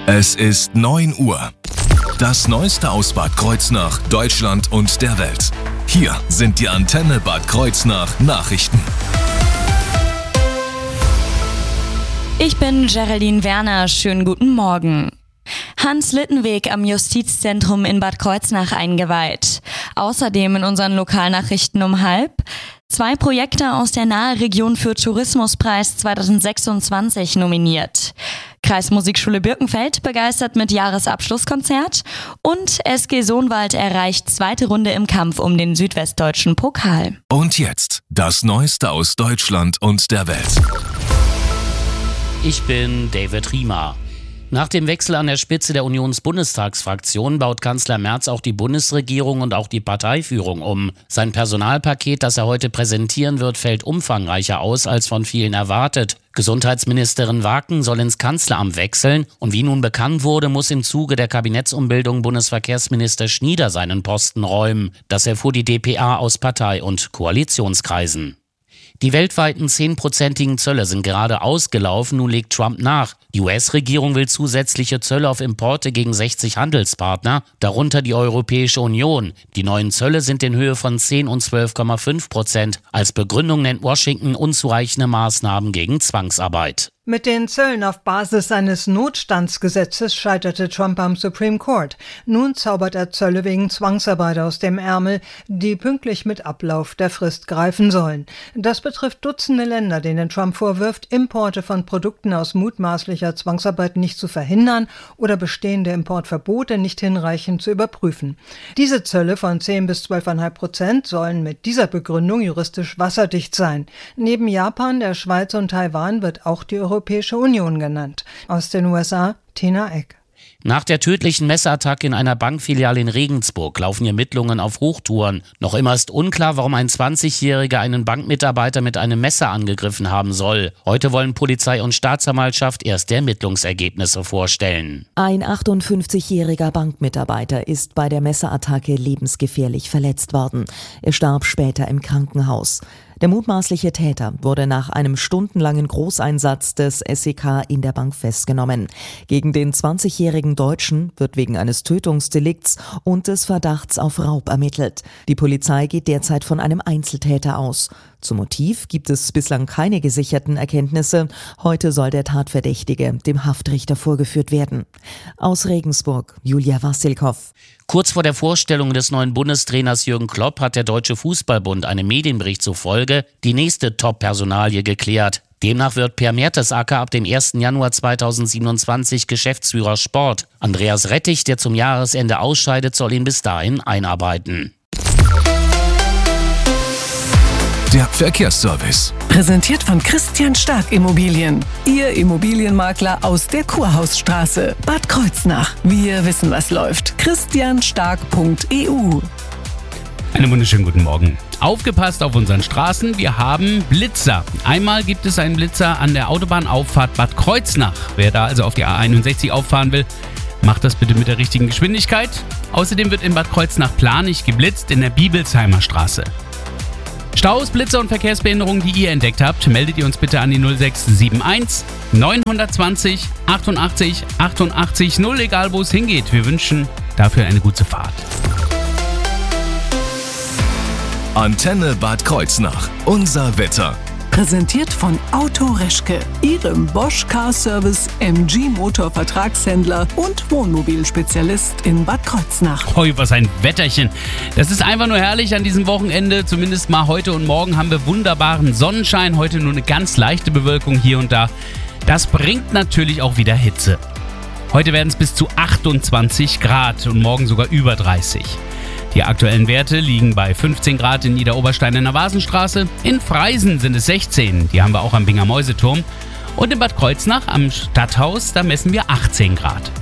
Es ist 9 Uhr. Das Neueste aus Bad Kreuznach, Deutschland und der Welt. Hier sind die Antenne Bad Kreuznach Nachrichten. Ich bin Geraldine Werner. Schönen guten Morgen. Hans Littenweg am Justizzentrum in Bad Kreuznach eingeweiht. Außerdem in unseren Lokalnachrichten um 12:30 2 Projekte aus der Nahe-Region für Tourismuspreis 2026 nominiert. Kreismusikschule Birkenfeld begeistert mit Jahresabschlusskonzert und SG Sohnwald erreicht zweite Runde im Kampf um den südwestdeutschen Pokal. Und jetzt das Neueste aus Deutschland und der Welt. Ich bin David Riemer. Nach dem Wechsel an der Spitze der Unionsbundestagsfraktion baut Kanzler Merz auch die Bundesregierung und auch die Parteiführung um. Sein Personalpaket, das er heute präsentieren wird, fällt umfangreicher aus als von vielen erwartet. Gesundheitsministerin Waken soll ins Kanzleramt wechseln und wie nun bekannt wurde, muss im Zuge der Kabinettsumbildung Bundesverkehrsminister Schnieder seinen Posten räumen. Das erfuhr die dpa aus Partei- und Koalitionskreisen. Die weltweiten 10%igen Zölle sind gerade ausgelaufen, nun legt Trump nach. Die US-Regierung will zusätzliche Zölle auf Importe gegen 60 Handelspartner, darunter die Europäische Union. Die neuen Zölle sind in Höhe von 10 und 12,5%. Als Begründung nennt Washington unzureichende Maßnahmen gegen Zwangsarbeit. Mit den Zöllen auf Basis eines Notstandsgesetzes scheiterte Trump am Supreme Court. Nun zaubert er Zölle wegen Zwangsarbeit aus dem Ärmel, die pünktlich mit Ablauf der Frist greifen sollen. Das betrifft Dutzende Länder, denen Trump vorwirft, Importe von Produkten aus mutmaßlicher Zwangsarbeit nicht zu verhindern oder bestehende Importverbote nicht hinreichend zu überprüfen. Diese Zölle von 10 bis 12,5% sollen mit dieser Begründung juristisch wasserdicht sein. Neben Japan, der Schweiz und Taiwan wird auch die Europäische Union genannt. Aus den USA, Tina Eck. Nach der tödlichen Messerattacke in einer Bankfiliale in Regensburg laufen Ermittlungen auf Hochtouren. Noch immer ist unklar, warum ein 20-Jähriger einen Bankmitarbeiter mit einem Messer angegriffen haben soll. Heute wollen Polizei und Staatsanwaltschaft erste Ermittlungsergebnisse vorstellen. Ein 58-jähriger Bankmitarbeiter ist bei der Messerattacke lebensgefährlich verletzt worden. Er starb später im Krankenhaus. Der mutmaßliche Täter wurde nach einem stundenlangen Großeinsatz des SEK in der Bank festgenommen. Gegen den 20-jährigen Deutschen wird wegen eines Tötungsdelikts und des Verdachts auf Raub ermittelt. Die Polizei geht derzeit von einem Einzeltäter aus. Zum Motiv gibt es bislang keine gesicherten Erkenntnisse. Heute soll der Tatverdächtige dem Haftrichter vorgeführt werden. Aus Regensburg, Julia Wassilkow. Kurz vor der Vorstellung des neuen Bundestrainers Jürgen Klopp hat der Deutsche Fußballbund einem Medienbericht zufolge die nächste Top-Personalie geklärt. Demnach wird Per Mertesacker ab dem 1. Januar 2027 Geschäftsführer Sport. Andreas Rettich, der zum Jahresende ausscheidet, soll ihn bis dahin einarbeiten. Der Verkehrsservice. Präsentiert von Christian Stark Immobilien. Ihr Immobilienmakler aus der Kurhausstraße. Bad Kreuznach. Wir wissen, was läuft. christianstark.eu. Einen wunderschönen guten Morgen. Aufgepasst auf unseren Straßen, wir haben Blitzer. Einmal gibt es einen Blitzer an der Autobahnauffahrt Bad Kreuznach. Wer da also auf die A61 auffahren will, macht das bitte mit der richtigen Geschwindigkeit. Außerdem wird in Bad Kreuznach planig geblitzt in der Bibelsheimer Straße. Staus, Blitzer und Verkehrsbehinderungen, die ihr entdeckt habt, meldet ihr uns bitte an die 0671 920 88 88 0, egal wo es hingeht. Wir wünschen dafür eine gute Fahrt. Antenne Bad Kreuznach. Unser Wetter. Präsentiert von Auto Reschke, Ihrem Bosch Car Service, MG Motor Vertragshändler und Wohnmobilspezialist in Bad Kreuznach. Hoi, was ein Wetterchen. Das ist einfach nur herrlich an diesem Wochenende. Zumindest mal heute und morgen haben wir wunderbaren Sonnenschein. Heute nur eine ganz leichte Bewölkung hier und da. Das bringt natürlich auch wieder Hitze. Heute werden es bis zu 28 Grad und morgen sogar über 30. Die aktuellen Werte liegen bei 15 Grad in Niederoberstein in der Vasenstraße. In Freisen sind es 16, die haben wir auch am Binger Mäuseturm. Und in Bad Kreuznach am Stadthaus, da messen wir 18 Grad.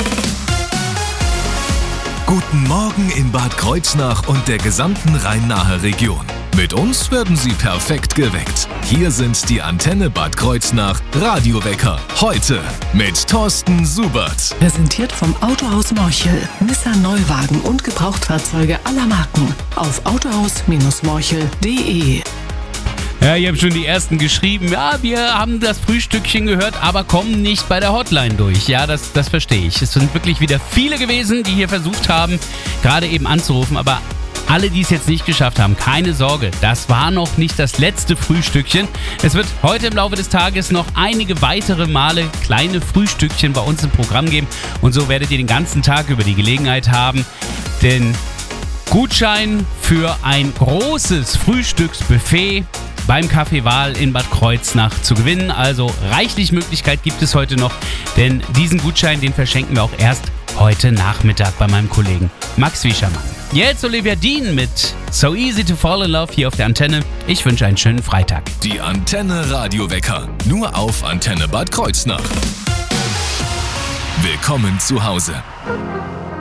Guten Morgen in Bad Kreuznach und der gesamten Rhein-Nahe Region. Mit uns werden Sie perfekt geweckt. Hier sind die Antenne Bad Kreuznach Radiowecker. Heute mit Thorsten Subert. Präsentiert vom Autohaus Morchel. Nissan Neuwagen und Gebrauchtfahrzeuge aller Marken. Auf autohaus-morchel.de. Ja, ihr habt schon die ersten geschrieben. Ja, wir haben das Frühstückchen gehört, aber kommen nicht bei der Hotline durch. Ja, das verstehe ich. Es sind wirklich wieder viele gewesen, die hier versucht haben, gerade eben anzurufen. Aber alle, die es jetzt nicht geschafft haben, keine Sorge. Das war noch nicht das letzte Frühstückchen. Es wird heute im Laufe des Tages noch einige weitere Male kleine Frühstückchen bei uns im Programm geben. Und so werdet ihr den ganzen Tag über die Gelegenheit haben, den Gutschein für ein großes Frühstücksbuffet beim Café Wahl in Bad Kreuznach zu gewinnen. Also reichlich Möglichkeit gibt es heute noch, denn diesen Gutschein, den verschenken wir auch erst heute Nachmittag bei meinem Kollegen Max Wischermann. Jetzt Olivia Dean mit So Easy to Fall in Love hier auf der Antenne. Ich wünsche einen schönen Freitag. Die Antenne Radiowecker. Nur auf Antenne Bad Kreuznach. Willkommen zu Hause.